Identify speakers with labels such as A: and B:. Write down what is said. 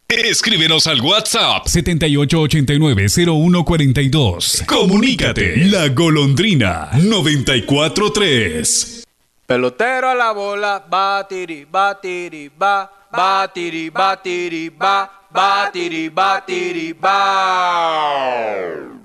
A: Escríbenos al WhatsApp 7889-0142. Comunícate. La Golondrina 943.
B: Pelotero a la bola, batiri, batiri, ba, batiri, batiri, ba, batiri, batiri, ba.